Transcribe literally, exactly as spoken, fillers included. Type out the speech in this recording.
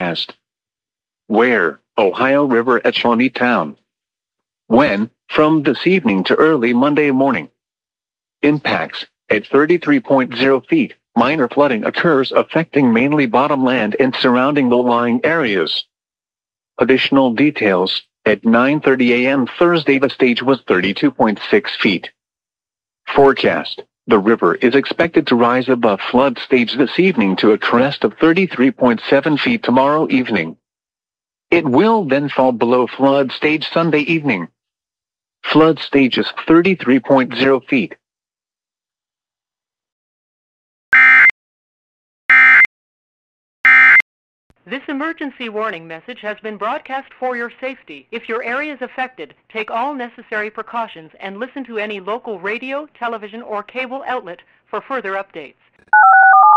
forecast. Where? Ohio River at Shawneetown. When? From this evening to early Monday morning. Impacts: at thirty-three point zero feet, minor flooding occurs affecting mainly bottomland and surrounding low-lying areas. Additional details: at nine thirty a m Thursday the stage was thirty-two point six feet. Forecast: the river is expected to rise above flood stage this evening to a crest of thirty-three point seven feet tomorrow evening. It will then fall below flood stage Sunday evening. Flood stage is thirty-three point zero feet. This emergency warning message has been broadcast for your safety. If your area is affected, take all necessary precautions and listen to any local radio, television, or cable outlet for further updates.